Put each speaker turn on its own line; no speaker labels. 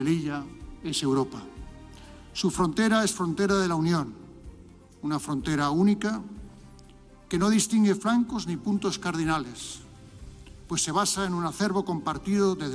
Melilla es Europa. Su frontera es frontera de la Unión, una frontera única que no distingue flancos ni puntos cardinales, pues se basa en un acervo compartido de